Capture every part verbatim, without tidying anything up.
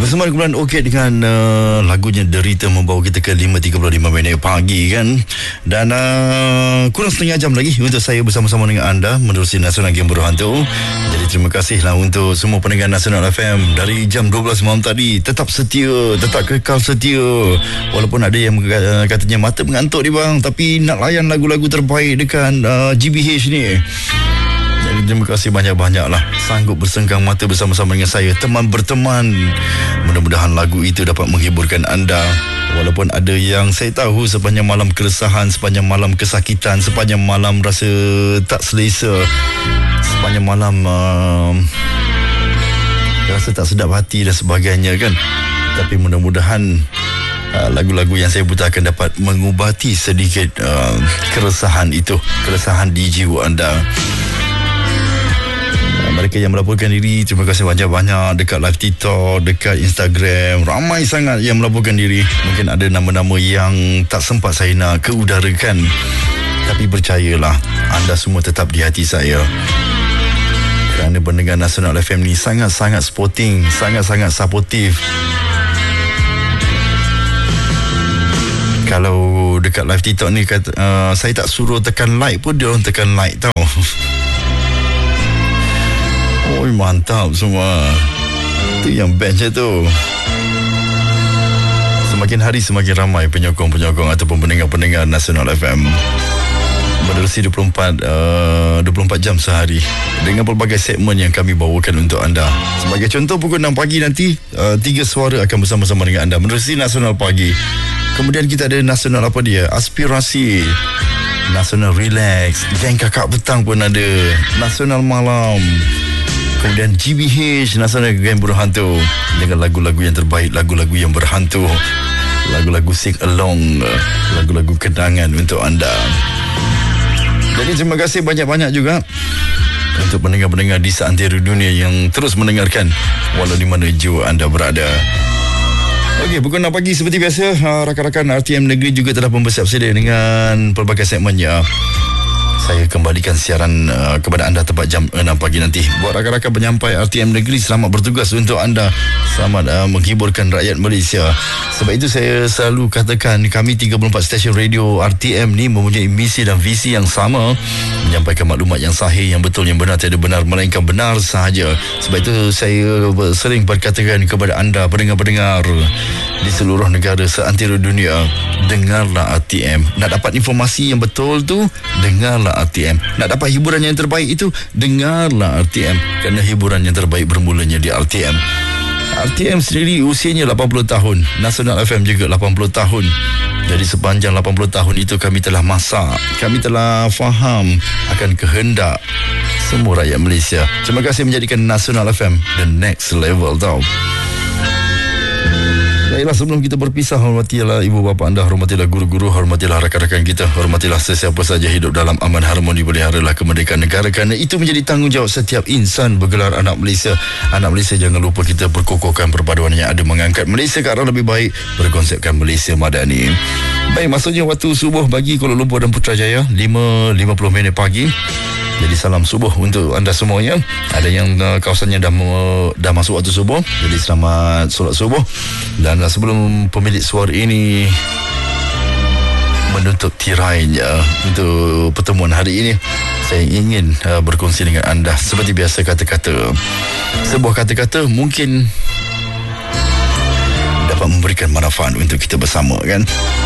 Bersama kumpulan Okey dengan uh, lagunya Derita membawa kita ke lima tiga puluh lima minit pagi kan. Dan uh, kurang setengah jam lagi untuk saya bersama-sama dengan anda menerusi Nasional Game Berhantu. Jadi terima kasihlah untuk semua pendengar Nasional F M dari jam dua belas malam tadi. Tetap setia, tetap kekal setia. Walaupun ada yang uh, katanya mata mengantuk ni bang, tapi nak layan lagu-lagu terbaik dekat uh, G B H ni. Jadi terima kasih banyak-banyak lah sanggup bersenggang mata bersama-sama dengan saya, teman berteman. Mudah-mudahan lagu itu dapat menghiburkan anda. Walaupun ada yang saya tahu sepanjang malam keresahan, sepanjang malam kesakitan, sepanjang malam rasa tak selesa, sepanjang malam uh, rasa tak sedap hati dan sebagainya kan. Tapi mudah-mudahan uh, lagu-lagu yang saya putarkan dapat mengubati sedikit uh, keresahan itu, keresahan di jiwa anda. Mereka yang melaporkan diri, terima kasih banyak-banyak dekat live TikTok, dekat Instagram. Ramai sangat yang melaporkan diri. Mungkin ada nama-nama yang tak sempat saya nak keudarakan, tapi percayalah, anda semua tetap di hati saya. Kerana pendengar Nasional F M ni sangat-sangat supporting, sangat-sangat supportive. Kalau dekat live TikTok ni kata, uh, saya tak suruh tekan like pun dia orang tekan like tau. Oh, mantap semua. Itu yang best tu. Semakin hari semakin ramai penyokong-penyokong ataupun pendengar-pendengar Nasional F M. Menerusi dua puluh empat, uh, dua puluh empat jam sehari dengan pelbagai segmen yang kami bawakan untuk anda. Sebagai contoh, pukul enam pagi nanti uh, tiga suara akan bersama-sama dengan anda menerusi Nasional Pagi. Kemudian kita ada Nasional apa dia? Aspirasi, Nasional Relax, Geng Kakak Petang pun ada, Nasional Malam. Kemudian G B H, Nasional Game Berhantu, dengan lagu-lagu yang terbaik, lagu-lagu yang berhantu, lagu-lagu sing along, lagu-lagu kenangan untuk anda. Jadi terima kasih banyak-banyak juga untuk pendengar-pendengar di seantero dunia yang terus mendengarkan walau di mana jua anda berada. Okey, pukul enam pagi seperti biasa, rakan-rakan R T M Negeri juga telah membersiap sedia dengan pelbagai segmennya. Saya kembalikan siaran uh, kepada anda tepat jam enam pagi nanti. Buat rakan-rakan penyampai R T M Negeri, selamat bertugas untuk anda. Selamat uh, menghiburkan rakyat Malaysia. Sebab itu saya selalu katakan, kami tiga puluh empat stesen radio R T M ni mempunyai misi dan visi yang sama, menyampaikan maklumat yang sahih, yang betul, yang benar, tiada benar melainkan benar sahaja. Sebab itu saya sering berkatakan kepada anda pendengar-pendengar di seluruh negara seantero dunia, dengarlah R T M. Nak dapat informasi yang betul tu, dengarlah R T M. Nak dapat hiburan yang terbaik itu, dengarlah R T M. Kerana hiburan yang terbaik bermulanya di R T M. R T M sendiri usianya lapan puluh tahun, Nasional F M juga lapan puluh tahun. Jadi sepanjang lapan puluh tahun itu kami telah masak, kami telah faham akan kehendak semua rakyat Malaysia. Terima kasih menjadikan Nasional F M the next level tau. Baiklah, sebelum kita berpisah, hormatilah ibu bapa anda, hormatilah guru-guru, hormatilah rakan-rakan kita, hormatilah sesiapa saja hidup dalam aman harmoni, peliharalah kemerdekaan negara, kerana itu menjadi tanggungjawab setiap insan bergelar anak Malaysia. Anak Malaysia, jangan lupa kita berkokohkan perpaduan yang ada, mengangkat Malaysia ke arah lebih baik, berkonsepkan Malaysia Madani. Baik, maksudnya waktu subuh bagi Kuala Lumpur dan Putrajaya, lima lima puluh minit pagi. Jadi salam subuh untuk anda semuanya. Ada yang uh, kawasannya dah uh, dah masuk waktu subuh, jadi selamat solat subuh. Dan uh, sebelum pemilik suara ini menutup tirainya untuk pertemuan hari ini, saya ingin uh, berkongsi dengan anda seperti biasa kata-kata. Sebuah kata-kata mungkin dapat memberikan manfaat untuk kita bersama kan.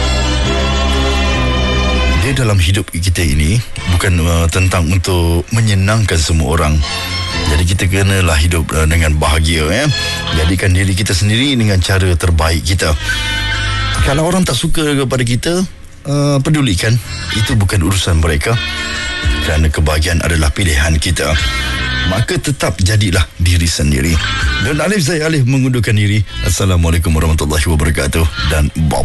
Dia dalam hidup kita ini bukan uh, tentang untuk menyenangkan semua orang. Jadi kita kenalah hidup uh, dengan bahagia ya. Jadikan diri kita sendiri dengan cara terbaik kita. Kalau orang tak suka kepada kita, uh, pedulikan. Itu bukan urusan mereka. Kerana kebahagiaan adalah pilihan kita. Maka tetap jadilah diri sendiri. Dan Alif, saya Alif mengundurkan diri. Assalamualaikum warahmatullahi wabarakatuh. Dan bye.